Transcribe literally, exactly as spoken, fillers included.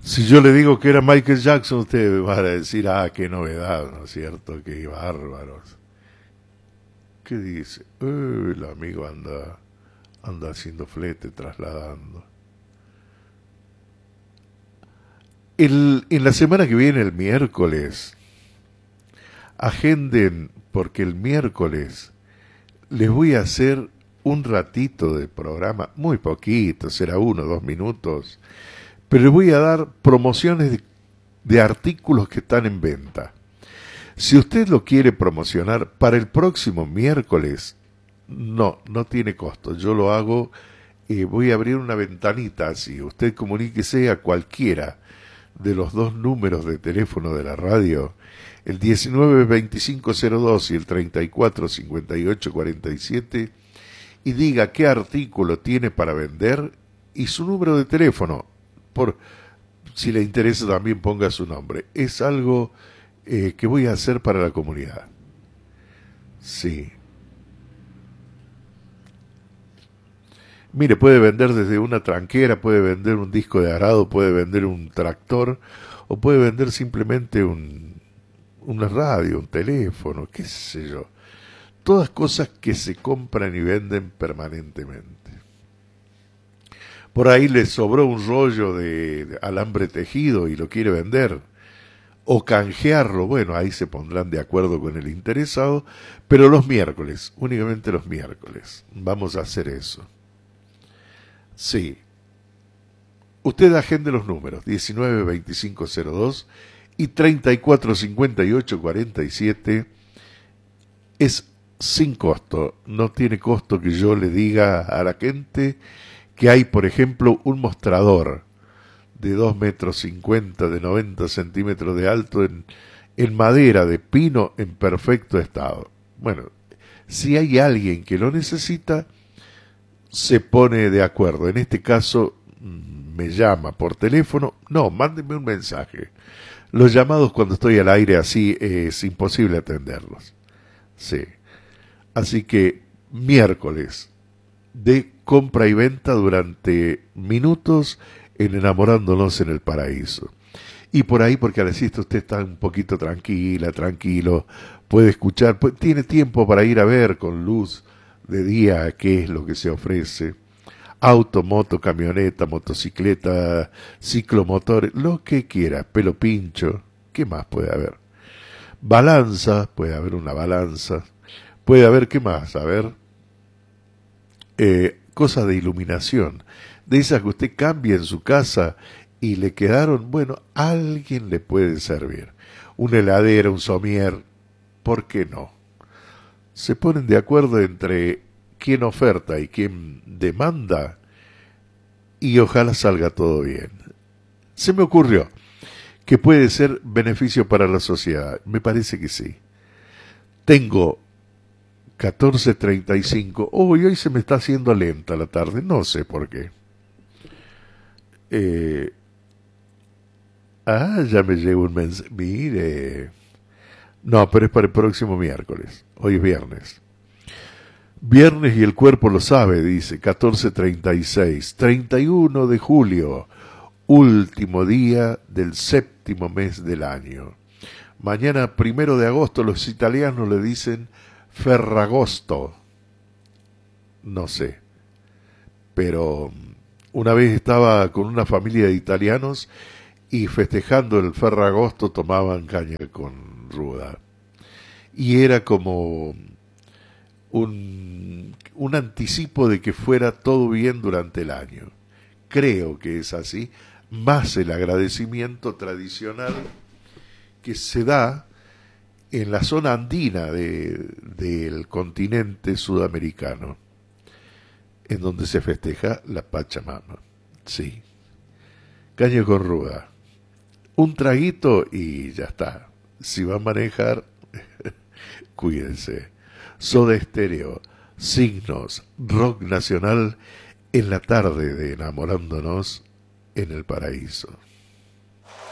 Si yo le digo que era Michael Jackson, ustedes van a decir, ah, qué novedad, ¿no es cierto? Qué bárbaros. ¿Qué dice? Eh, el amigo anda, anda haciendo flete, trasladando. El, en la semana que viene, el miércoles, agenden, porque el miércoles les voy a hacer un ratito de programa, muy poquito, será uno o dos minutos, pero les voy a dar promociones de, de artículos que están en venta. Si usted lo quiere promocionar para el próximo miércoles, no, no tiene costo. Yo lo hago, eh, voy a abrir una ventanita así. Usted comuníquese a cualquiera de los dos números de teléfono de la radio, el diecinueve veinticinco cero dos y el treinta y cuatro cincuenta y ocho cuarenta y siete, y diga qué artículo tiene para vender y su número de teléfono. Por si le interesa, también ponga su nombre. Es algo eh, que voy a hacer para la comunidad. Sí. Mire, puede vender desde una tranquera, puede vender un disco de arado, puede vender un tractor, o puede vender simplemente un, una radio, un teléfono, qué sé yo. Todas cosas que se compran y venden permanentemente. Por ahí le sobró un rollo de, de alambre tejido y lo quiere vender, o canjearlo. Bueno, ahí se pondrán de acuerdo con el interesado, pero los miércoles, únicamente los miércoles, vamos a hacer eso. Sí. Usted agende los números diecinueve veinticinco cero dos y treinta y cuatro cincuenta y ocho cuarenta y siete. Es sin costo, no tiene costo que yo le diga a la gente que hay, por ejemplo, un mostrador de dos metros cincuenta, de noventa centímetros de alto, en, en madera de pino en perfecto estado. Bueno, si hay alguien que lo necesita, se pone de acuerdo. En este caso, me llama por teléfono. No, mándenme un mensaje. Los llamados cuando estoy al aire así es imposible atenderlos. Sí. Así que miércoles de compra y venta durante minutos en Enamorándonos en el Paraíso. Y por ahí, porque a la siesta usted está un poquito tranquila, tranquilo, puede escuchar, pues, tiene tiempo para ir a ver con luz de día qué es lo que se ofrece. Auto, moto, camioneta, motocicleta, ciclomotor, lo que quiera, pelo pincho, ¿qué más puede haber? Balanza, puede haber una balanza, puede haber, ¿qué más? A ver, eh, cosas de iluminación, de esas que usted cambia en su casa y le quedaron, bueno, alguien le puede servir. Una heladera, un somier, ¿por qué no? Se ponen de acuerdo entre quién oferta y quién demanda y ojalá salga todo bien. Se me ocurrió que puede ser beneficio para la sociedad. Me parece que sí. Tengo catorce treinta y cinco. Oh, y hoy se me está haciendo lenta la tarde. No sé por qué. Eh, ah, ya me llegó un mensaje. Mire. No, pero es para el próximo miércoles. Hoy es viernes. Viernes y el cuerpo lo sabe, dice. catorce treinta y seis. treinta y uno de julio. Último día del séptimo mes del año. Mañana, primero de agosto, los italianos le dicen Ferragosto. No sé. Pero una vez estaba con una familia de italianos y festejando el Ferragosto tomaban caña con ruda. Y era como un, un anticipo de que fuera todo bien durante el año. Creo que es así, más el agradecimiento tradicional que se da en la zona andina de, del continente sudamericano, en donde se festeja la Pachamama. Sí. Caña con ruda. Un traguito y ya está. Si va a manejar, cuídense. Soda Estéreo, Signos, rock nacional en la tarde de Enamorándonos en el Paraíso.